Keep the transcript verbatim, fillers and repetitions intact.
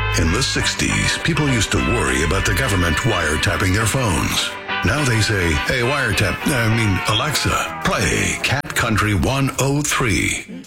In the sixties, people used to worry about the government wiretapping their phones. Now they say, hey, wiretap, I mean, Alexa, play Cat Country one oh three.